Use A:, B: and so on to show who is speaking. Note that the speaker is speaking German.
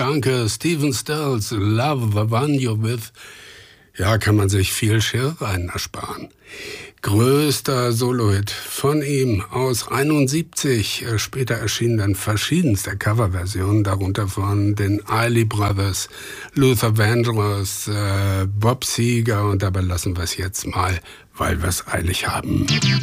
A: danke. Stephen Stills, Love the One You're With. Ja, kann man sich viel Schirreien ersparen. Größter Solo-Hit von ihm aus 71. Später erschienen dann verschiedenste Coverversionen, darunter von den Isley Brothers, Luther Vandross, Bob Seger, und dabei lassen wir es jetzt mal, weil wir es eilig haben.